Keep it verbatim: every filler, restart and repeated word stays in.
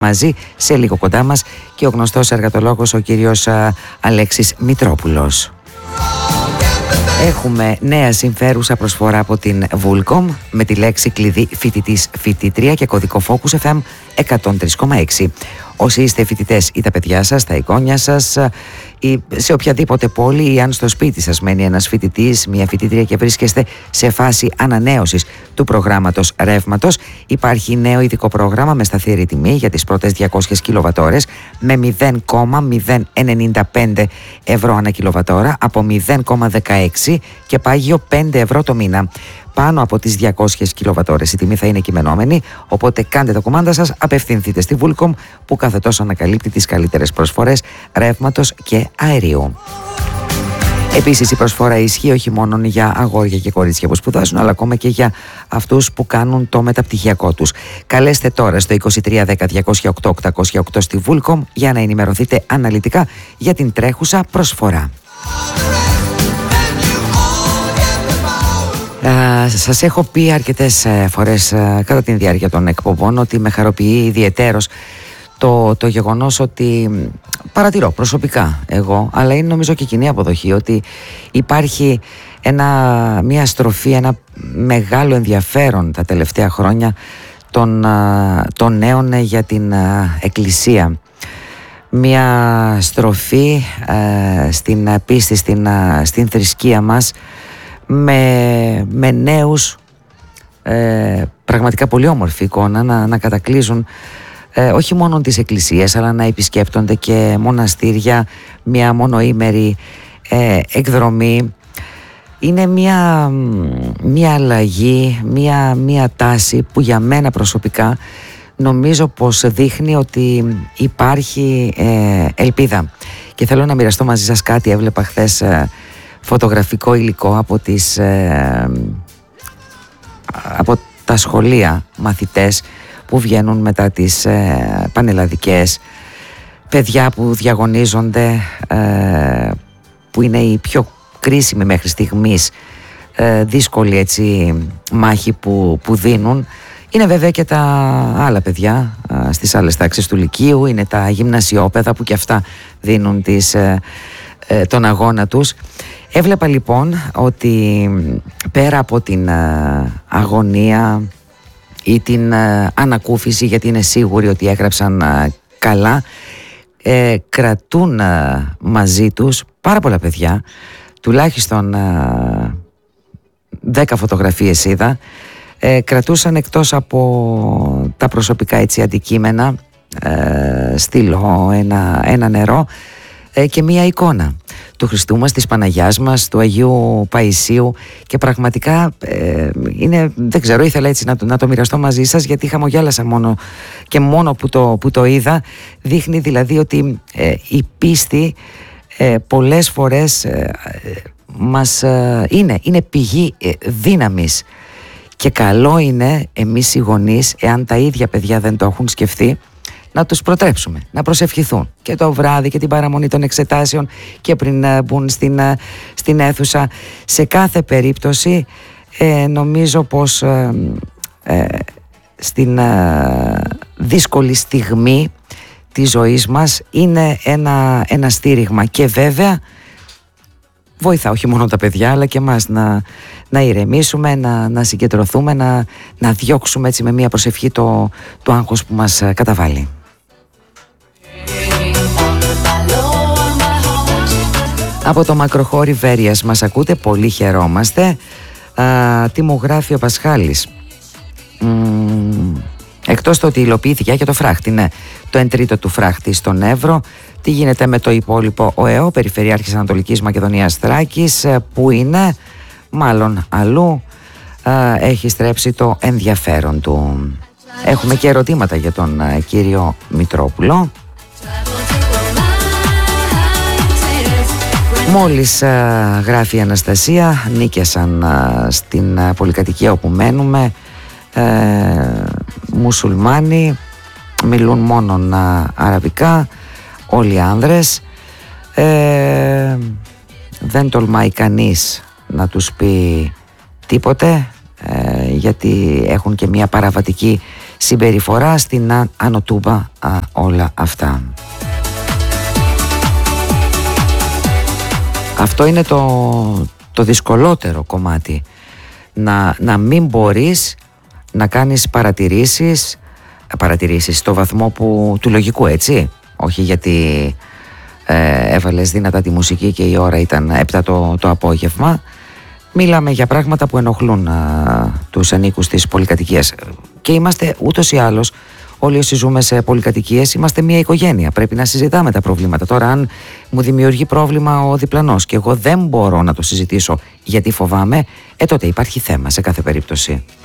μαζί σε λίγο κοντά μας και ο γνωστός εργατολόγος ο κύριος α, Αλέξης Μητρόπουλος. Έχουμε νέα συμφέρουσα προσφορά από την Vulcom με τη λέξη κλειδί φοιτητής φοιτήτρια και κωδικό Focus εφ εμ εκατόν τρία κόμμα έξι. Όσοι είστε φοιτητές ή τα παιδιά σας, τα εγγόνια σας ή σε οποιαδήποτε πόλη, ή αν στο σπίτι σας μένει ένας φοιτητής, μια φοιτήτρια και βρίσκεστε σε φάση ανανέωσης του προγράμματος ρεύματος, υπάρχει νέο ειδικό πρόγραμμα με σταθερή τιμή για τις πρώτες διακόσιες κιλοβατώρες με μηδέν κόμμα μηδέν ενενήντα πέντε ευρώ ανά κιλοβατόρα από μηδέν κόμμα δεκαέξι και πάγιο πέντε ευρώ το μήνα. Πάνω από τις διακόσιες κιλοβατώρες η τιμή θα είναι κειμενόμενη, οπότε κάντε τα κουμάντα σας, απευθυνθείτε στη Vulcom που κάθε τόσο ανακαλύπτει τις καλύτερες προσφορές ρεύματος και αερίου. Επίσης η προσφορά ισχύει όχι μόνο για αγόρια και κορίτσια που σπουδάζουν, αλλά ακόμα και για αυτούς που κάνουν το μεταπτυχιακό τους. Καλέστε τώρα στο είκοσι τρία δέκα διακόσια οκτώ οκτακόσια οκτώ στη Vulcom για να ενημερωθείτε αναλυτικά για την τρέχουσα προσφορά. Uh, σας έχω πει αρκετές uh, φορές uh, κατά τη διάρκεια των εκπομπών ότι με χαροποιεί ιδιαιτέρως το, το γεγονός ότι παρατηρώ προσωπικά εγώ, αλλά είναι νομίζω και κοινή αποδοχή, ότι υπάρχει ένα, μια στροφή, ένα μεγάλο ενδιαφέρον τα τελευταία χρόνια των, uh, των νέων για την uh, Εκκλησία. Μια στροφή uh, στην πίστη, στην, uh, στην θρησκεία μας, με, με νέους ε, πραγματικά πολύ όμορφη εικόνα να, να κατακλείζουν ε, όχι μόνο τις εκκλησίες, αλλά να επισκέπτονται και μοναστήρια, μια μονοήμερη ε, εκδρομή. Είναι μια, μια αλλαγή, μια, μια τάση που για μένα προσωπικά νομίζω πως δείχνει ότι υπάρχει ε, ελπίδα. Και θέλω να μοιραστώ μαζί σας κάτι. Έβλεπα χθες ε, φωτογραφικό υλικό από, τις, ε, από τα σχολεία, μαθητές που βγαίνουν μετά τις ε, πανελλαδικές, παιδιά που διαγωνίζονται, ε, που είναι η πιο κρίσιμη μέχρι στιγμής ε, δύσκολη έτσι, μάχη που, που δίνουν. Είναι βέβαια και τα άλλα παιδιά ε, στις άλλες τάξεις του Λυκείου, είναι τα γυμνασιόπαιδα που και αυτά δίνουν τις, ε, ε, τον αγώνα τους. Έβλεπα λοιπόν ότι πέρα από την uh, αγωνία ή την uh, ανακούφιση, γιατί είναι σίγουροι ότι έγραψαν uh, καλά, ε, κρατούν uh, μαζί τους πάρα πολλά παιδιά, τουλάχιστον uh, δέκα φωτογραφίες είδα, ε, κρατούσαν εκτός από τα προσωπικά έτσι αντικείμενα, ε, στυλό, ένα, ένα νερό ε, και μία εικόνα του Χριστού μας, της Παναγιάς μας, του Αγίου Παϊσίου, και πραγματικά ε, είναι, δεν ξέρω, ήθελα έτσι να το, να το μοιραστώ μαζί σας, γιατί χαμογέλασα μόνο και μόνο που το, που το είδα. Δείχνει δηλαδή ότι ε, η πίστη ε, πολλές φορές ε, μας ε, είναι, είναι πηγή ε, δύναμης, και καλό είναι εμείς οι γονείς, εάν τα ίδια παιδιά δεν το έχουν σκεφτεί, να τους προτρέψουμε, να προσευχηθούν και το βράδυ και την παραμονή των εξετάσεων και πριν uh, μπουν στην, uh, στην αίθουσα. Σε κάθε περίπτωση ε, νομίζω πως ε, ε, στην ε, δύσκολη στιγμή της ζωής μας είναι ένα, ένα στήριγμα, και βέβαια βοηθά όχι μόνο τα παιδιά αλλά και εμάς να, να ηρεμήσουμε, να, να συγκεντρωθούμε, να, να διώξουμε έτσι με μια προσευχή το, το άγχος που μας καταβάλει. Από το μακροχώρι Βέρειας μας ακούτε, πολύ χαιρόμαστε. Α, τι μου γράφει ο Πασχάλης. Μ, εκτός το ότι υλοποιήθηκε και το φράχτη, ναι, το εν τρίτο του φράχτη στον Εύρο, τι γίνεται με το υπόλοιπο ΟΕΟ, Περιφερειάρχης Ανατολικής Μακεδονίας Θράκης, που είναι μάλλον αλλού, α, έχει στρέψει το ενδιαφέρον του. Έχουμε και ερωτήματα για τον α, κύριο Μητρόπουλο. Μόλις α, γράφει η Αναστασία, νίκιασαν α, στην α, πολυκατοικία όπου μένουμε ε, μουσουλμάνοι, μιλούν μόνον α, αραβικά, όλοι άνδρες, ε, δεν τολμάει κανείς να τους πει τίποτε, ε, γιατί έχουν και μια παραβατική συμπεριφορά στην α, Άνω Τούμπα, α, όλα αυτά. Αυτό είναι το, το δυσκολότερο κομμάτι, να, να μην μπορείς να κάνεις παρατηρήσεις, παρατηρήσεις στο βαθμό που, του λογικού, έτσι, όχι γιατί ε, έβαλες δυνατά τη μουσική και η ώρα ήταν επτά το, το απόγευμα. Μιλάμε για πράγματα που ενοχλούν α, τους ανήκους της πολυκατοικίας και είμαστε ούτως ή άλλως, όλοι όσοι ζούμε σε πολυκατοικίες είμαστε μια οικογένεια, πρέπει να συζητάμε τα προβλήματα. Τώρα αν μου δημιουργεί πρόβλημα ο διπλανός και εγώ δεν μπορώ να το συζητήσω γιατί φοβάμαι, ε τότε υπάρχει θέμα σε κάθε περίπτωση.